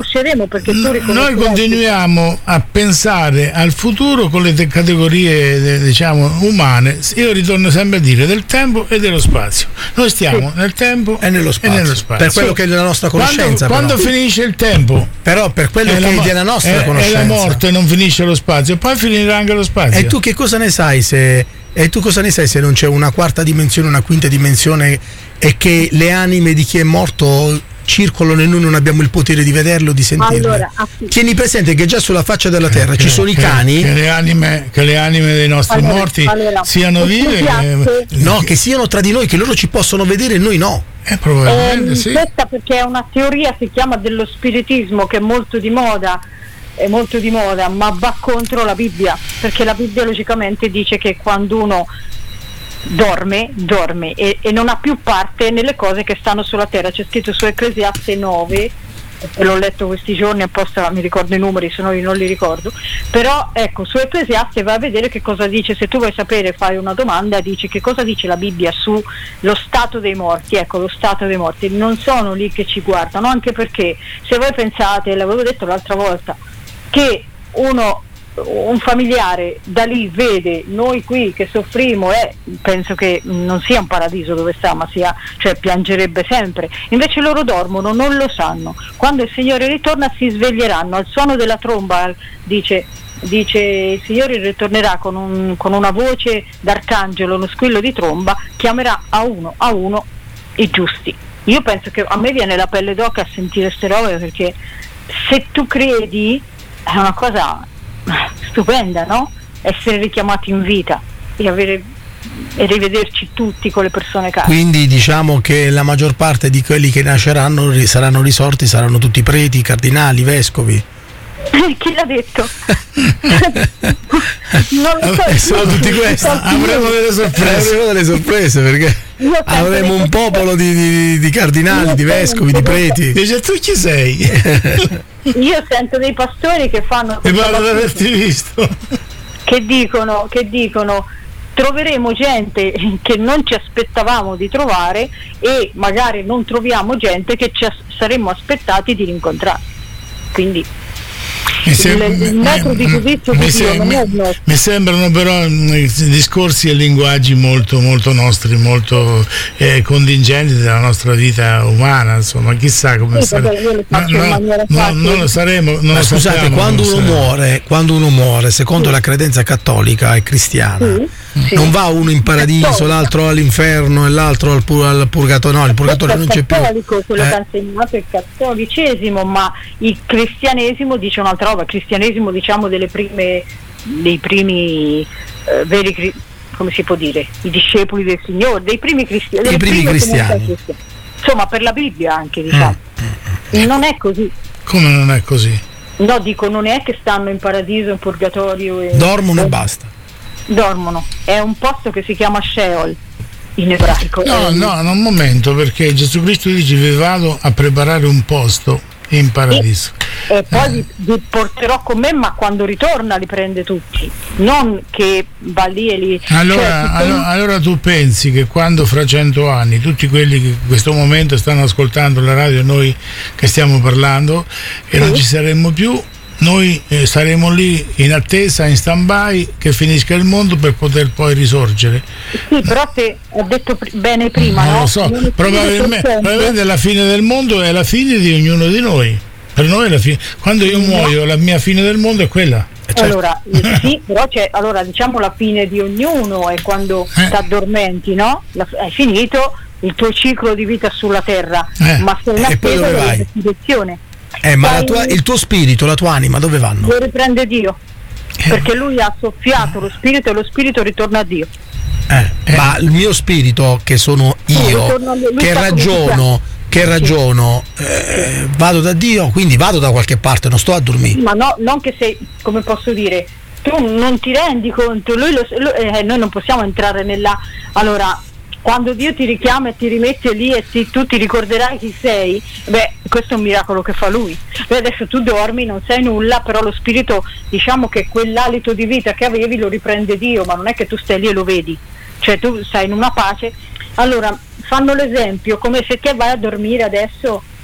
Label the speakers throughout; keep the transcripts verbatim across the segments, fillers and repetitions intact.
Speaker 1: riconosceremo, perché tu riconoscerai.
Speaker 2: Noi continuiamo a pensare al futuro con le te- categorie diciamo umane. Io ritorno sempre a dire del tempo e dello spazio. Noi stiamo sì. nel tempo
Speaker 3: e nello spazio,
Speaker 2: e nello spazio.
Speaker 3: per quello che è della nostra conoscenza.
Speaker 2: Quando, quando finisce il tempo,
Speaker 3: però per quello che è della nostra
Speaker 2: è,
Speaker 3: conoscenza,
Speaker 2: è la morte, non finisce lo spazio, poi finirà anche lo spazio.
Speaker 3: E tu che cosa ne sai se e tu cosa ne sai se non c'è una quarta dimensione, una quinta dimensione, e che le anime di chi è morto circolano e noi non abbiamo il potere di vederlo, di sentirlo? Allora, tieni presente che già sulla faccia della terra eh, ci che, sono
Speaker 2: che,
Speaker 3: i cani,
Speaker 2: che le anime, che le anime dei nostri allora, morti allora, siano vive,
Speaker 3: eh, no, che siano tra di noi, che loro ci possono vedere e noi no.
Speaker 2: Eh, probabilmente
Speaker 1: eh,
Speaker 2: sì.
Speaker 1: Questa perché è una teoria, si chiama dello spiritismo, che è molto di moda. È molto di moda, ma va contro la Bibbia, perché la Bibbia logicamente dice che quando uno dorme, dorme e, e non ha più parte nelle cose che stanno sulla terra. C'è scritto su Ecclesiaste nove, e l'ho letto questi giorni apposta, mi ricordo i numeri, se no io non li ricordo, però ecco, su Ecclesiaste vai a vedere che cosa dice. Se tu vuoi sapere, fai una domanda, dici che cosa dice la Bibbia sullo stato dei morti. Ecco, lo stato dei morti non sono lì che ci guardano, anche perché se voi pensate, l'avevo detto l'altra volta, che uno un familiare da lì vede noi qui che soffrimo, e penso che non sia un paradiso dove sta, ma sia, cioè piangerebbe sempre. Invece loro dormono, non lo sanno. Quando il Signore ritorna si sveglieranno al suono della tromba, dice dice il Signore ritornerà con, un, con una voce d'arcangelo, uno squillo di tromba, chiamerà a uno a uno i giusti. Io penso che a me viene la pelle d'oca a sentire ste robe, perché se tu credi è una cosa stupenda, no? Essere richiamati in vita e avere e rivederci tutti con le persone care.
Speaker 3: Quindi diciamo che la maggior parte di quelli che nasceranno saranno risorti, saranno tutti preti, cardinali, vescovi.
Speaker 1: Chi l'ha detto? Non lo so.
Speaker 3: Sono tutti questi. Avremo delle sorprese. Avremo delle sorprese perché avremo un popolo di, di, di cardinali, di vescovi, di preti.
Speaker 2: Dice, tu chi sei?
Speaker 1: Io sento dei pastori che fanno
Speaker 2: e parlo di averti visto,
Speaker 1: che dicono che dicono troveremo gente che non ci aspettavamo di trovare, e magari non troviamo gente che ci as- saremmo aspettati di rincontrare. Quindi
Speaker 2: mi, sem-
Speaker 1: il, il metro di giudizio
Speaker 2: mi,
Speaker 1: di
Speaker 2: sem-
Speaker 1: Dio non è il nostro.
Speaker 2: Mi sembrano però discorsi e linguaggi molto molto nostri, molto eh, contingenti della nostra vita umana, insomma, chissà come
Speaker 1: sì,
Speaker 2: saremo.
Speaker 1: No, no,
Speaker 2: no, non lo saremo. Non
Speaker 3: Ma
Speaker 2: lo
Speaker 3: scusate,
Speaker 2: sappiamo,
Speaker 3: quando uno
Speaker 2: saremo.
Speaker 3: muore, quando uno muore, secondo sì. la credenza cattolica e cristiana,
Speaker 1: sì, sì.
Speaker 3: non va uno in paradiso, l'altro all'inferno e l'altro al, pur- al purgatorio. No, il purgatorio non c'è più.
Speaker 1: Cattolico, quello
Speaker 3: eh.
Speaker 1: che ha insegnato è il cattolicesimo, ma il cristianesimo dice un'altra roba. Il cristianesimo, diciamo, delle prime dei primi eh, veri, come si può dire, i discepoli del Signore, dei primi cristiani,
Speaker 3: i primi cristiani,
Speaker 1: insomma, per la Bibbia anche, diciamo. Mm. Non è così.
Speaker 2: Come non è così?
Speaker 1: No, dico, non è che stanno in paradiso, in purgatorio e
Speaker 3: dormono e basta.
Speaker 1: Dormono, è un posto che si chiama Sheol in ebraico.
Speaker 2: No, no, no, un momento, perché Gesù Cristo dice: vi vado a preparare un posto in paradiso.
Speaker 1: E, e poi li, li porterò con me, ma quando ritorna li prende tutti, non che va lì e li.
Speaker 2: Allora,
Speaker 1: cioè,
Speaker 2: allora, allora tu pensi che quando fra cento anni tutti quelli che in questo momento stanno ascoltando la radio, noi che stiamo parlando, e sì. non ci saremmo più, noi eh, saremo lì in attesa, in stand-by che finisca il mondo per poter poi risorgere.
Speaker 1: Sì, però te ho detto pr- bene prima,
Speaker 2: non
Speaker 1: no?
Speaker 2: lo so,
Speaker 1: non
Speaker 2: probabilmente, probabilmente la fine del mondo è la fine di ognuno di noi. Per noi è la fine. Quando io muoio, la mia fine del mondo è quella.
Speaker 1: Certo. Allora, sì, però c'è, allora diciamo la fine di ognuno è quando eh. ti addormenti, no? La, è finito il tuo ciclo di vita sulla terra,
Speaker 2: eh.
Speaker 1: ma sei in attesa della resurrezione.
Speaker 3: Eh, ma la tua, il tuo spirito, la tua anima, dove vanno?
Speaker 1: Lo riprende Dio, perché lui ha soffiato lo spirito e lo spirito ritorna a Dio.
Speaker 3: Eh, eh. Ma il mio spirito, che sono io, sì, che ragiono, che ragiono, eh, vado da Dio, quindi vado da qualche parte, non sto a dormire.
Speaker 1: Ma no, non che sei, come posso dire, tu non ti rendi conto, lui lo, lo, eh, noi non possiamo entrare nella. Allora, quando Dio ti richiama e ti rimette lì e ti, tu ti ricorderai chi sei, beh, questo è un miracolo che fa lui. Beh, adesso tu dormi, non sai nulla, però lo spirito, diciamo che quell'alito di vita che avevi lo riprende Dio, ma non è che tu stai lì e lo vedi, cioè tu stai in una pace. Allora fanno l'esempio come se te vai a dormire adesso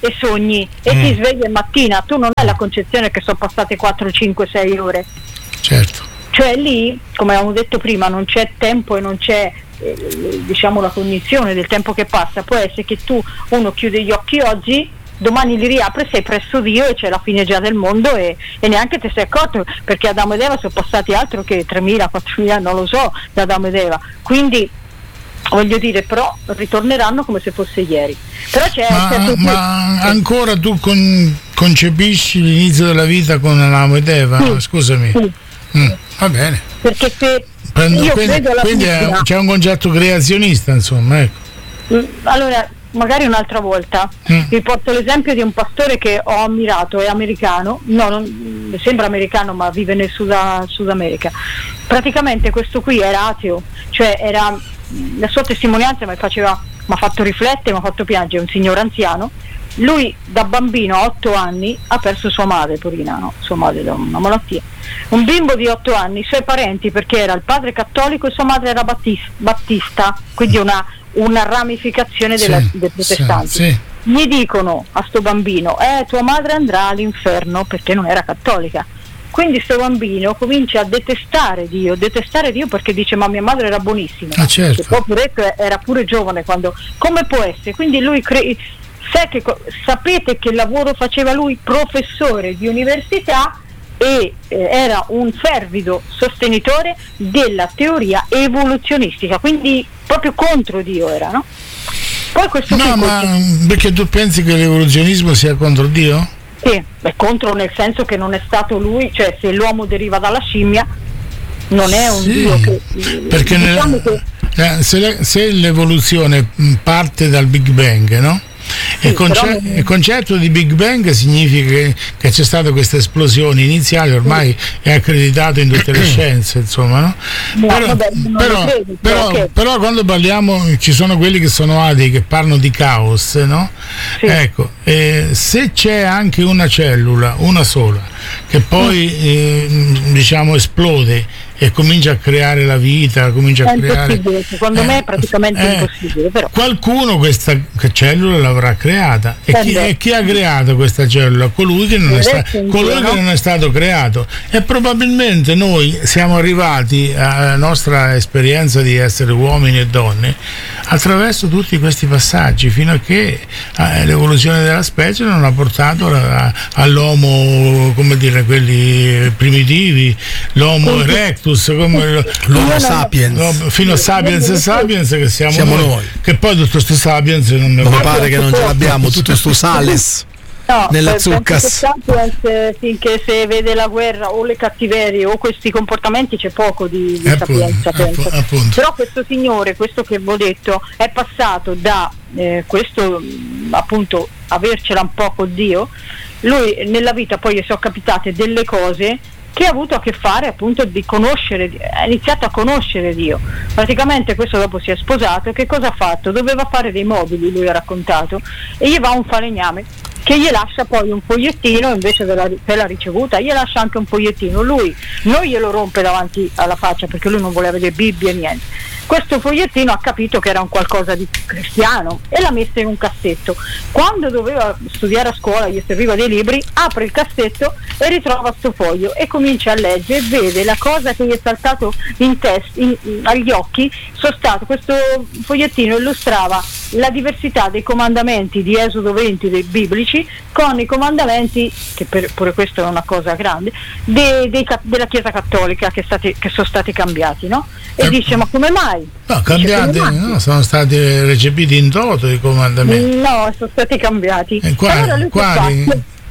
Speaker 1: e sogni e mm. ti svegli la mattina, tu non hai la concezione che sono passate quattro, cinque, sei ore.
Speaker 2: Certo.
Speaker 1: Cioè lì, come avevamo detto prima, non c'è tempo e non c'è eh, diciamo la cognizione del tempo che passa. Può essere che tu, uno chiude gli occhi oggi, domani li riapre, sei presso Dio e c'è la fine già del mondo e, e neanche ti sei accorto, perché Adamo ed Eva sono passati altro che tremila, quattromila, non lo so, da Adamo ed Eva. Quindi voglio dire, però ritorneranno come se fosse ieri. Però c'è,
Speaker 2: ma,
Speaker 1: c'è
Speaker 2: ma ancora tu con, concepisci l'inizio della vita con Adamo ed Eva?
Speaker 1: Sì.
Speaker 2: Scusami.
Speaker 1: Sì.
Speaker 2: Mm, va bene.
Speaker 1: Perché se
Speaker 2: Prendo,
Speaker 1: io
Speaker 2: quindi
Speaker 1: credo alla
Speaker 2: quindi
Speaker 1: Bibbia,
Speaker 2: c'è un concetto creazionista, insomma, ecco.
Speaker 1: Allora, magari un'altra volta mm. vi porto l'esempio di un pastore che ho ammirato, è americano, no, non, sembra americano ma vive nel Sud, Sud America. Praticamente questo qui era ateo, cioè era, la sua testimonianza mi faceva, mi ha fatto riflettere, mi ha fatto piangere, un signore anziano. Lui da bambino a otto anni ha perso sua madre, porina, no? Sua madre da una malattia. Un bimbo di otto anni, i suoi parenti, perché era il padre cattolico e sua madre era battista, battista quindi una, una ramificazione della, sì, dei protestanti. Sì, sì. Gli dicono a sto bambino, eh, tua madre andrà all'inferno perché non era cattolica. Quindi sto bambino comincia a detestare Dio, detestare Dio perché dice ma mia madre era buonissima.
Speaker 2: Ah, certo.
Speaker 1: E poi pure, era pure giovane quando, come può essere? Quindi lui cre- Sai che, sapete che lavoro faceva lui? Professore di università e eh, era un fervido sostenitore della teoria evoluzionistica, quindi proprio contro Dio era, no? Poi questo
Speaker 2: no, ma questo... perché tu pensi che l'evoluzionismo sia contro Dio?
Speaker 1: Sì, è contro nel senso che non è stato lui, cioè se l'uomo deriva dalla scimmia non è un
Speaker 2: sì,
Speaker 1: Dio che...
Speaker 2: Perché
Speaker 1: diciamo
Speaker 2: nel,
Speaker 1: che
Speaker 2: eh, se, le, se l'evoluzione parte dal Big Bang, no?
Speaker 1: Sì,
Speaker 2: il, conce-
Speaker 1: però...
Speaker 2: il concetto di Big Bang significa che, che c'è stata questa esplosione iniziale, ormai è accreditato in tutte le scienze, insomma, no?
Speaker 1: No,
Speaker 2: però,
Speaker 1: vabbè,
Speaker 2: però,
Speaker 1: credo,
Speaker 2: però,
Speaker 1: okay.
Speaker 2: però quando parliamo, ci sono quelli che sono atei che parlano di caos, no? Sì. Ecco, eh, se c'è anche una cellula, una sola, che poi mm. eh, diciamo esplode e comincia a creare la vita, comincia a
Speaker 1: è
Speaker 2: creare.
Speaker 1: Secondo eh, me è praticamente eh, impossibile. Però.
Speaker 2: Qualcuno questa cellula l'avrà creata. E chi, e chi ha creato questa cellula? Colui che non, è, sta, colui che non è stato creato. E probabilmente noi siamo arrivati alla nostra esperienza di essere uomini e donne attraverso tutti questi passaggi, fino a che eh, l'evoluzione della specie non ha portato a, all'uomo, come dire, quelli primitivi, l'homo erectus, come
Speaker 3: l'homo sapiens,
Speaker 2: no, fino a sapiens e sapiens che siamo,
Speaker 3: siamo noi.
Speaker 2: noi, che poi tutto sto sapiens non ne
Speaker 3: mi pare che non ce l'abbiamo, tutto sto sales.
Speaker 1: No,
Speaker 3: nella zuccas.
Speaker 1: Sapiens, finché se vede la guerra o le cattiverie o questi comportamenti c'è poco di, di sapienza, penso.
Speaker 2: Appunto.
Speaker 1: Però questo signore, questo che vi ho detto, è passato da eh, questo appunto avercela un po' con Dio. Lui nella vita poi gli sono capitate delle cose che ha avuto a che fare appunto di conoscere, ha iniziato a conoscere Dio. Praticamente questo dopo si è sposato, che cosa ha fatto? Doveva fare dei mobili, lui ha raccontato, e gli va un falegname che gli lascia poi un fogliettino invece della, per la ricevuta, gli lascia anche un fogliettino, lui non glielo rompe davanti alla faccia perché lui non voleva vedere Bibbia e niente. Questo fogliettino ha capito che era un qualcosa di cristiano e l'ha messo in un cassetto. Quando doveva studiare a scuola, gli serviva dei libri, apre il cassetto e ritrova sto foglio e comincia a leggere e vede la cosa che gli è saltato in testa, in, in, agli occhi, sono stato, questo fogliettino illustrava la diversità dei comandamenti di Esodo venti dei biblici con i comandamenti, che per, pure questa è una cosa grande, dei, dei, della Chiesa Cattolica che, stati, che sono stati cambiati, no? E eh, dice ma come mai?
Speaker 2: No, cambiati, no, sono stati recepiti in toto i comandamenti.
Speaker 1: No, sono stati cambiati.
Speaker 2: E quali? Allora lui quali?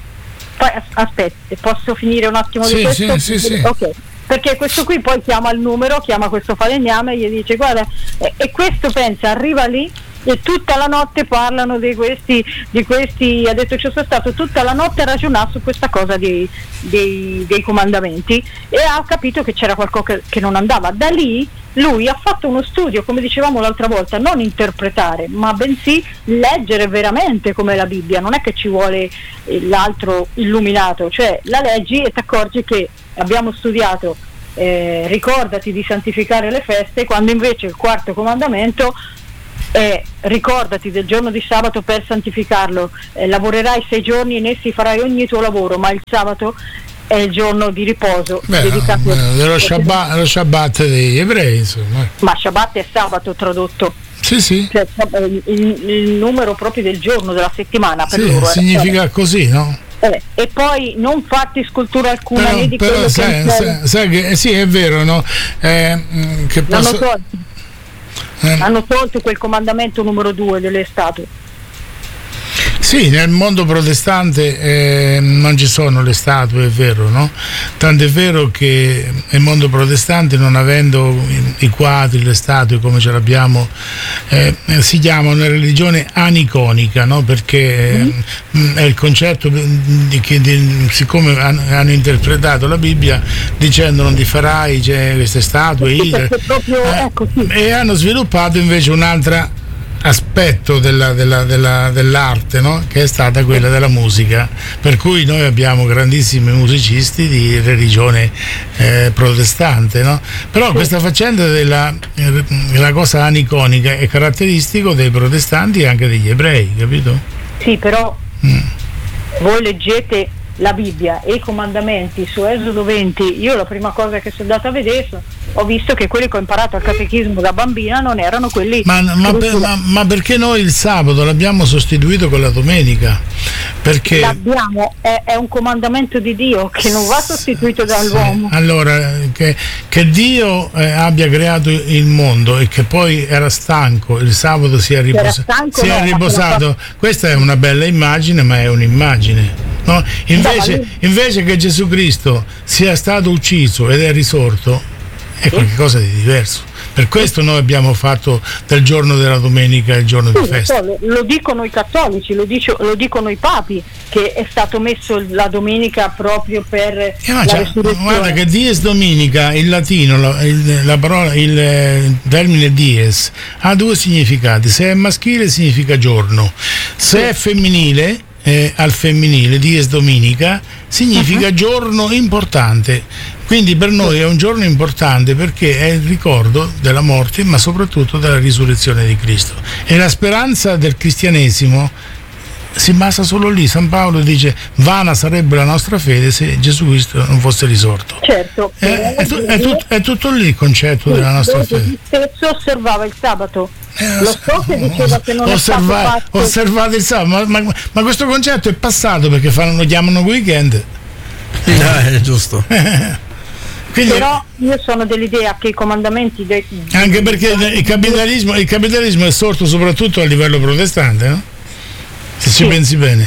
Speaker 1: Poi aspetti, posso finire un attimo
Speaker 2: sì,
Speaker 1: di questo?
Speaker 2: Sì, sì, sì.
Speaker 1: Ok. Perché questo qui poi chiama il numero, chiama questo falegname e gli dice guarda, e, e questo pensa, arriva lì e tutta la notte parlano di questi, di questi, ha detto ci sono stato tutta la notte a ragionare su questa cosa dei, dei, dei comandamenti e ha capito che c'era qualcosa che, che non andava. Da lì lui ha fatto uno studio, come dicevamo l'altra volta, non interpretare, ma bensì leggere veramente come la Bibbia. Non è che ci vuole l'altro illuminato, cioè la leggi e ti accorgi che abbiamo studiato eh, ricordati di santificare le feste, quando invece il quarto comandamento Eh, ricordati del giorno di sabato per santificarlo, eh, lavorerai sei giorni, in essi farai ogni tuo lavoro, ma il sabato è il giorno di riposo.
Speaker 2: Beh,
Speaker 1: dedicato
Speaker 2: no, dello Shabbat, lo Shabbat degli ebrei, insomma.
Speaker 1: Ma Shabbat è sabato tradotto.
Speaker 2: Sì, sì.
Speaker 1: Cioè, il, il, il numero proprio del giorno, della settimana per
Speaker 2: sì,
Speaker 1: loro.
Speaker 2: Significa eh, così, no?
Speaker 1: Eh, e poi non fatti scultura alcuna
Speaker 2: però,
Speaker 1: né di
Speaker 2: però
Speaker 1: quello
Speaker 2: sai,
Speaker 1: che
Speaker 2: sai, sai che eh, sì, è vero, no? Eh, che posso...
Speaker 1: L'hanno tolto. Eh. Hanno tolto quel comandamento numero due delle statue.
Speaker 2: Sì, nel mondo protestante eh, non ci sono le statue, è vero, no? Tanto è vero che nel mondo protestante, non avendo i, i quadri, le statue come ce l'abbiamo, eh, si chiama una religione aniconica, no? Perché mm. è il concetto di che, di, siccome hanno, hanno interpretato la Bibbia dicendo non ti farai cioè, queste statue,
Speaker 1: sì,
Speaker 2: idre,
Speaker 1: proprio,
Speaker 2: eh,
Speaker 1: ecco, sì.
Speaker 2: e hanno sviluppato invece un'altra aspetto della, della, della, dell'arte, no? Che è stata quella della musica, per cui noi abbiamo grandissimi musicisti di religione eh, protestante, no? Però questa faccenda della, della cosa aniconica è caratteristico dei protestanti e anche degli ebrei, capito?
Speaker 1: Sì, però
Speaker 2: mm.
Speaker 1: voi leggete la Bibbia e i comandamenti su Esodo venti, io la prima cosa che sono andata a vedere ho visto che quelli che ho imparato al catechismo da bambina non erano quelli.
Speaker 2: Ma, ma, per, ma, ma perché noi il sabato l'abbiamo sostituito con la domenica? Perché
Speaker 1: l'abbiamo, è, è un comandamento di Dio che non va sostituito dall'uomo.
Speaker 2: Sì. Allora, che, che Dio eh, abbia creato il mondo e che poi era stanco, il sabato si è, riposa- stanco, si no, è riposato, questa è una bella immagine, ma è un'immagine. No? Invece, no, invece che Gesù Cristo sia stato ucciso ed è risorto, è qualcosa di diverso. Per questo noi abbiamo fatto del giorno della domenica il giorno sì, di festa.
Speaker 1: Lo, lo dicono i cattolici, lo, dice, lo dicono i papi, che è stato messo la domenica proprio per eh, la resurrezione.
Speaker 2: Guarda che dies dominica, in latino, la, il, la parola, il eh, termine dies ha due significati. Se è maschile significa giorno, se sì. è femminile, eh, al femminile, dies dominica, significa uh-huh. giorno importante. Quindi per noi è un giorno importante perché è il ricordo della morte, ma soprattutto della risurrezione di Cristo. E la speranza del cristianesimo si basa solo lì. San Paolo dice: vana sarebbe la nostra fede se Gesù Cristo non fosse risorto.
Speaker 1: Certo.
Speaker 2: È, è, è, tut, è tutto lì il concetto sì, della nostra fede.
Speaker 1: Stesso osservava il sabato. Eh, lo so che diceva che non
Speaker 2: osserva,
Speaker 1: è stato fatto.
Speaker 2: Osservate il sabato, ma, ma, ma questo concetto è passato perché fanno, lo chiamano weekend.
Speaker 3: No, è giusto.
Speaker 2: Quindi,
Speaker 1: però io sono dell'idea che i comandamenti de-
Speaker 2: anche perché il capitalismo, il capitalismo è sorto soprattutto a livello protestante, no? Se sì. ci pensi bene.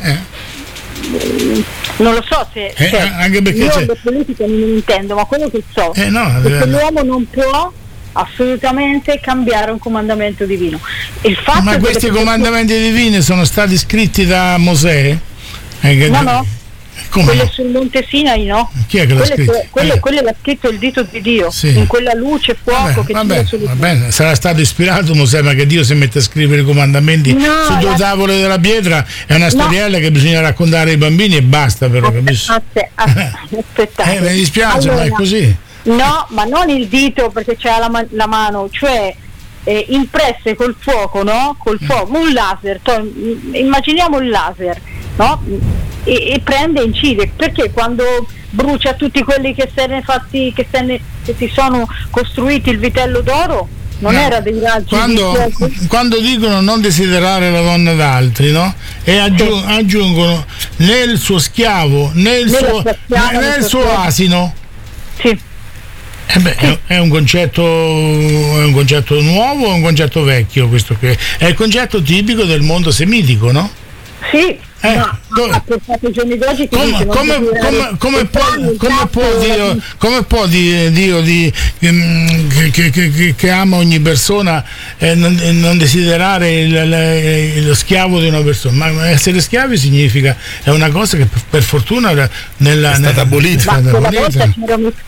Speaker 1: Non lo so se
Speaker 2: eh,
Speaker 1: cioè,
Speaker 2: anche perché
Speaker 1: io
Speaker 2: c'è...
Speaker 1: le politiche non mi intendo, ma quello che so
Speaker 2: eh, no,
Speaker 1: è che l'uomo non può assolutamente cambiare un comandamento divino. Il fatto
Speaker 2: ma questi comandamenti che... divini sono stati scritti da Mosè? Eh, che...
Speaker 1: No, no.
Speaker 2: Come
Speaker 1: quelle
Speaker 2: no?
Speaker 1: sul Monte Sinai, no?
Speaker 2: Chi è che l'ha scritto?
Speaker 1: Quelle, quelle, quelle l'ha scritto il dito di Dio, sì. In quella luce fuoco vabbè, che
Speaker 2: vabbè,
Speaker 1: tira
Speaker 2: va bene, sarà stato ispirato Mosè, ma che Dio si mette a scrivere i comandamenti no, su due la... tavole della pietra è una storiella no. che bisogna raccontare ai bambini e basta, però
Speaker 1: Aspe-
Speaker 2: capisci?
Speaker 1: aspe- aspe- aspettate.
Speaker 2: Eh, mi dispiace,
Speaker 1: allora,
Speaker 2: ma è così.
Speaker 1: No, ma non il dito perché c'è la, man- la mano, cioè eh, impresse col fuoco, no? Col fuoco, un laser, to- immaginiamo il laser, no? E, e prende e incide, perché quando brucia tutti quelli che se ne fatti che se ne che si sono costruiti il vitello d'oro non no. era dei raggi
Speaker 2: quando,
Speaker 1: di
Speaker 2: quando dicono non desiderare la donna d'altri, no? E aggiung- sì. aggiungono né il suo schiavo né il Nella suo, schiava, né il suo asino.
Speaker 1: Sì.
Speaker 2: Eh beh, sì. È un concetto è un concetto nuovo o un concetto vecchio questo qui? È il concetto tipico del mondo semitico, no?
Speaker 1: Sì. Eh, no, come, come,
Speaker 2: come, come, come, può, come, può Dio, come può Dio, Dio di, che, che, che, che ama ogni persona e non, non desiderare il, il, lo schiavo di una persona? Ma essere schiavi significa è una cosa che per fortuna nella,
Speaker 3: è stata abolita.
Speaker 1: Ma quella volta c'erano,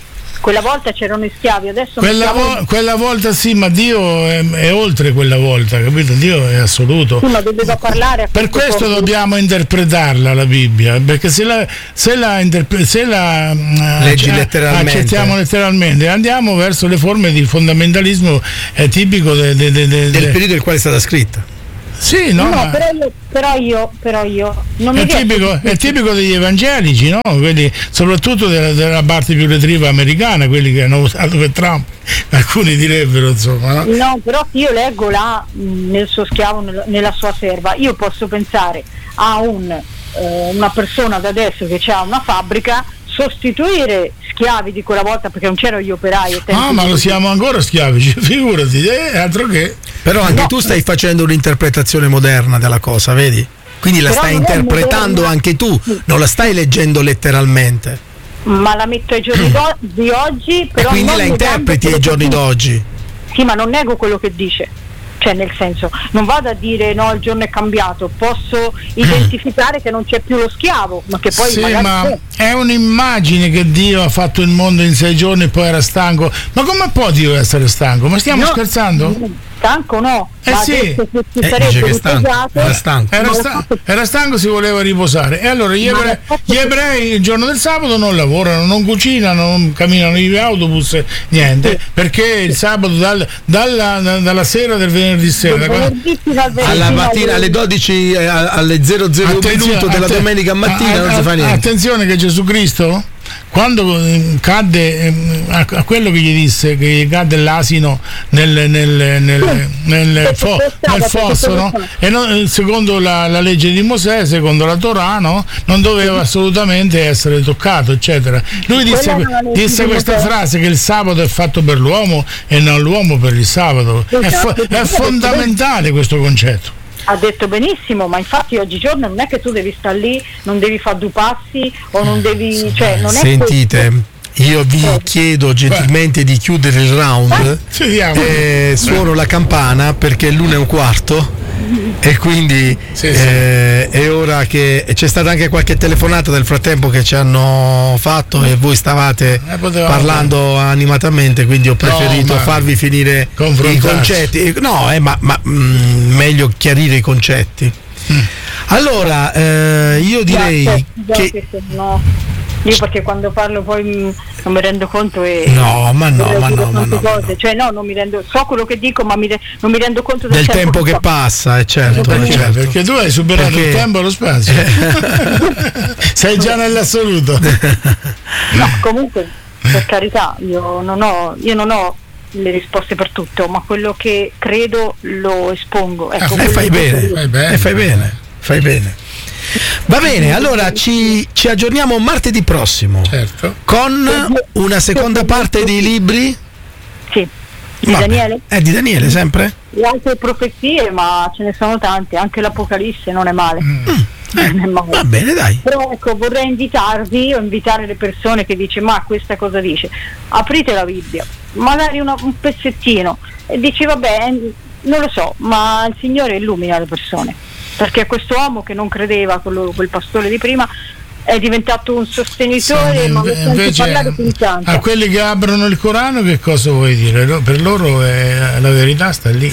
Speaker 1: quella volta c'erano schiavi, adesso
Speaker 2: quella, vo- quella volta sì, ma Dio è, è oltre quella volta, capito? Dio è assoluto.
Speaker 1: Sì, ma doveva parlare a
Speaker 2: per questo
Speaker 1: punto.
Speaker 2: Dobbiamo interpretarla la Bibbia, perché se la, se la, interpre- se la
Speaker 3: leggi uh, letteralmente,
Speaker 2: accettiamo letteralmente, andiamo verso le forme di fondamentalismo eh, tipico de, de, de, de,
Speaker 3: del periodo nel quale è stata scritta.
Speaker 2: Sì, no,
Speaker 1: no
Speaker 2: ma...
Speaker 1: però io, però io, però io non
Speaker 2: è,
Speaker 1: mi
Speaker 2: tipico, è tipico degli evangelici, no? Quelli, soprattutto della, della parte più retriva americana, quelli che hanno votato per Trump, alcuni direbbero, insomma. No,
Speaker 1: no però io leggo là nel suo schiavo, nel, nella sua serva, io posso pensare a un, eh, una persona da adesso che ha una fabbrica, sostituire schiavi di quella volta, perché non c'erano gli operai.
Speaker 2: Ah, ma lo siamo ancora schiavi, figurati, eh, altro che.
Speaker 3: Però anche no. tu stai facendo un'interpretazione moderna della cosa, vedi? Quindi la
Speaker 1: Però
Speaker 3: stai interpretando anche tu, non la stai leggendo letteralmente.
Speaker 1: Ma la metto ai giorni do- di oggi, però.
Speaker 3: E quindi la interpreti ai giorni d'oggi.
Speaker 1: Sì, ma non nego quello che dice. Cioè, nel senso, non vado a dire no, il giorno è cambiato, posso identificare che non c'è più lo schiavo, ma che poi
Speaker 2: sì,
Speaker 1: magari
Speaker 2: ma è un'immagine che Dio ha fatto il mondo in sei giorni e poi era stanco. Ma come può Dio essere stanco? Ma stiamo
Speaker 1: no,
Speaker 2: scherzando?
Speaker 1: Stanco no,
Speaker 2: eh
Speaker 1: ma
Speaker 2: sì,
Speaker 1: che si
Speaker 3: eh,
Speaker 1: sarebbe
Speaker 3: che stanco. Era stanco.
Speaker 2: Era, sta- era stanco, si voleva riposare. E allora gli ebrei, gli ebrei il giorno del sabato non lavorano, non cucinano, non camminano in autobus, niente, sì. Perché il sabato dal, dalla, dalla sera del venerdì sera
Speaker 1: del venerdì
Speaker 3: alla mattina alle dodici eh, alle zero zero minuto della atten- domenica mattina a, non a, si fa niente.
Speaker 2: Attenzione che Gesù Cristo, quando cadde a, a quello che gli disse, che gli cadde l'asino nel, nel, nel, nel, fo, nel fosso, no? E non, secondo la, la legge di Mosè, secondo la Torah, no? Non doveva assolutamente essere toccato, eccetera. Lui disse, disse questa frase, che il sabato è fatto per l'uomo e non l'uomo per il sabato. È, fo- è fondamentale questo concetto.
Speaker 1: Ha detto benissimo, ma infatti oggigiorno non è che tu devi stare lì, non devi fare due passi o non devi, cioè non è
Speaker 3: sentite, io vi eh. chiedo gentilmente Beh. di chiudere il round,
Speaker 2: eh,
Speaker 3: eh, suono la campana perché è l'una e un quarto e quindi sì, eh, sì. è ora che c'è stata anche qualche telefonata nel frattempo che ci hanno fatto e voi stavate eh, parlando fare. animatamente, quindi ho preferito no, farvi finire i concetti. No, eh, ma, ma mh, meglio chiarire i concetti. Mm. Allora, eh, io direi
Speaker 1: Grazie,
Speaker 3: che
Speaker 1: grazie, no. Io perché quando parlo poi mh, non mi rendo conto e
Speaker 3: no ma no ma no ma no,
Speaker 1: cose. no cioè no non mi rendo so quello che dico ma mi re, non mi rendo conto
Speaker 3: del, del tempo, tempo che
Speaker 1: so.
Speaker 3: passa eh, certo,
Speaker 2: perché,
Speaker 3: certo
Speaker 2: perché tu hai superato perché... il tempo e lo spazio sei già nell'assoluto.
Speaker 1: No, comunque per carità io non ho io non ho le risposte per tutto, ma quello che credo lo espongo, ecco,
Speaker 3: ah, e fai bene, fai bene, e fai bene fai bene. Va bene, allora ci, ci aggiorniamo martedì prossimo,
Speaker 2: certo,
Speaker 3: con una seconda parte dei libri.
Speaker 1: Sì, di Vabbè. Daniele.
Speaker 3: È di Daniele sempre?
Speaker 1: Le altre profezie, ma ce ne sono tante, anche l'Apocalisse non è male.
Speaker 3: Mm. Eh, non è male. Va bene, dai.
Speaker 1: Però ecco, vorrei invitarvi o invitare le persone che dice ma questa cosa dice. Aprite la Bibbia, magari una, un pezzettino, e dici vabbè, non lo so, ma il Signore illumina le persone. Perché questo uomo che non credeva, quello, quel pastore di prima, è diventato un sostenitore, sì, ma
Speaker 2: invece parlare a quelli che aprono il Corano che cosa vuoi dire? Per loro è, la verità sta lì.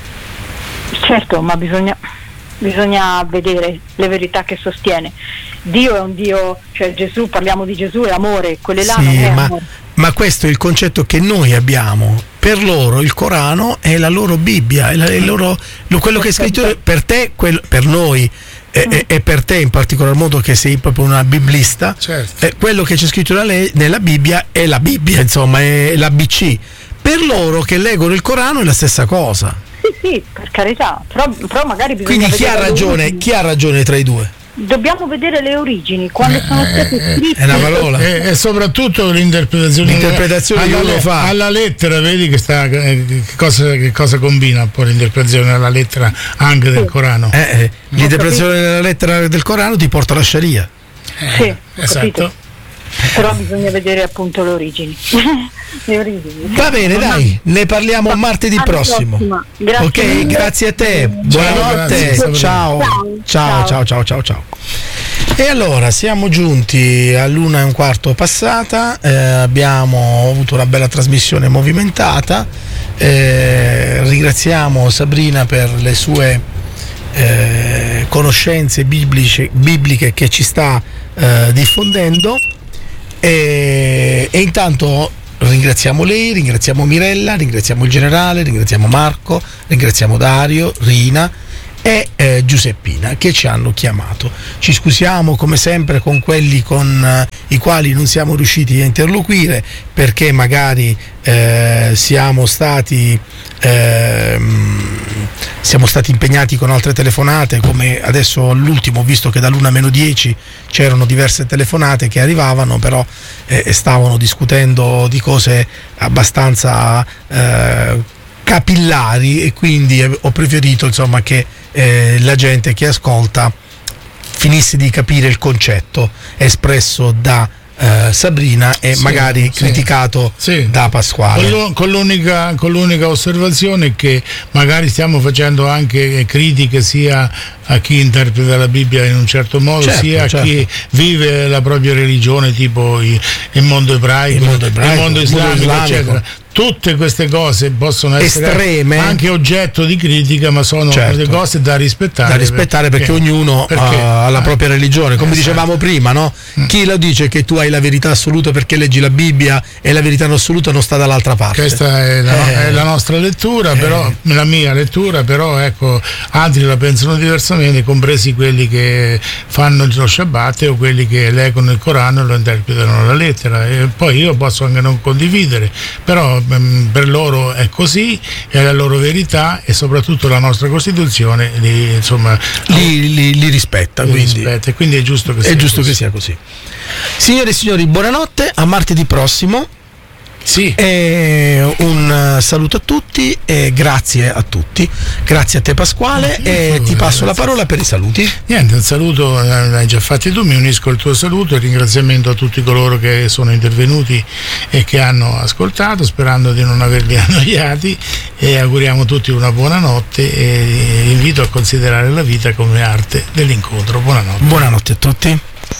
Speaker 1: Certo, ma bisogna, bisogna vedere le verità che sostiene. Dio è un Dio, cioè Gesù, parliamo di Gesù, è amore, quelle là
Speaker 3: sì,
Speaker 1: non è
Speaker 3: ma,
Speaker 1: amore.
Speaker 3: Ma questo è il concetto che noi abbiamo. Per loro il Corano è la loro Bibbia, è la, è loro, quello che è scritto per te, quello, per noi e, mm. e per te in particolar modo che sei proprio una biblista,
Speaker 2: certo.
Speaker 3: eh, quello che c'è scritto nella, nella Bibbia è la Bibbia, insomma, è l'A B C. Per loro che leggono il Corano è la stessa cosa.
Speaker 1: Sì, sì, per carità, però, però magari bisogna.
Speaker 3: Quindi chi ha ragione, chi ha ragione tra i due?
Speaker 1: Dobbiamo vedere le origini, quando eh, sono state scritte.
Speaker 3: È una parola.
Speaker 2: E, e soprattutto l'interpretazione,
Speaker 3: l'interpretazione
Speaker 2: alla,
Speaker 3: che uno fa
Speaker 2: alla lettera, vedi che, sta, eh, che, cosa, che cosa combina poi l'interpretazione alla lettera anche del sì. Corano.
Speaker 3: Eh, eh, l'interpretazione della lettera del Corano ti porta alla Sharia.
Speaker 2: Eh,
Speaker 1: sì,
Speaker 2: esatto.
Speaker 1: Capito? Però bisogna vedere appunto le origini. le origini.
Speaker 3: Va bene, dai, ne parliamo martedì prossimo.
Speaker 1: Grazie.
Speaker 3: Ok, grazie a te. Buonanotte. Ciao. Ciao, ciao, ciao, ciao, ciao. E allora siamo giunti all'una e un quarto passata, eh, abbiamo avuto una bella trasmissione movimentata, eh, ringraziamo Sabrina per le sue eh, conoscenze bibliche, bibliche che ci sta eh, diffondendo e, e intanto ringraziamo lei, ringraziamo Mirella, ringraziamo il generale, ringraziamo Marco, ringraziamo Dario, Rina e eh, Giuseppina che ci hanno chiamato. Ci scusiamo come sempre con quelli con eh, i quali non siamo riusciti a interloquire perché magari eh, siamo stati eh, siamo stati impegnati con altre telefonate, come adesso all'ultimo ho visto che dall'una meno dieci c'erano diverse telefonate che arrivavano, però eh, stavano discutendo di cose abbastanza eh, capillari e quindi ho preferito insomma che eh, la gente che ascolta finisse di capire il concetto espresso da eh, Sabrina e sì, magari sì, criticato sì. da Pasquale.
Speaker 2: Con, lo, con, l'unica, con l'unica osservazione che magari stiamo facendo anche critiche sia a chi interpreta la Bibbia in un certo modo, certo, sia certo. a chi vive la propria religione, tipo il, il mondo ebraico, il mondo, ebraico, il mondo islamico, il mondo islamico. eccetera. Tutte queste cose possono essere
Speaker 3: estreme,
Speaker 2: anche oggetto di critica, ma sono certo. delle cose da rispettare.
Speaker 3: Da rispettare perché, perché ognuno perché, ha la propria religione. Come esatto. dicevamo prima, no? Mm. Chi lo dice che tu hai la verità assoluta perché leggi la Bibbia e la verità assoluta non sta dall'altra parte?
Speaker 2: Questa è la, eh. è la nostra lettura, eh. però la mia lettura, però ecco, altri la pensano diversamente, compresi quelli che fanno lo Shabbat o quelli che leggono il Corano e lo interpretano la lettera. E poi io posso anche non condividere, però per loro è così, è la loro verità e soprattutto la nostra Costituzione li, insomma,
Speaker 3: li, li, li rispetta,
Speaker 2: li
Speaker 3: quindi.
Speaker 2: rispetta e quindi è giusto che
Speaker 3: è
Speaker 2: sia
Speaker 3: giusto
Speaker 2: così.
Speaker 3: che sia così. Signore e signori, buonanotte, a martedì prossimo.
Speaker 2: Sì.
Speaker 3: E un saluto a tutti e grazie a tutti. Grazie a te Pasquale e ti passo la parola per i saluti.
Speaker 2: Niente, un saluto l'hai già fatti tu, mi unisco al tuo saluto e ringraziamento a tutti coloro che sono intervenuti e che hanno ascoltato, sperando di non averli annoiati, e auguriamo a tutti una buona notte e invito a considerare la vita come arte dell'incontro. Buonanotte.
Speaker 3: Buonanotte a tutti.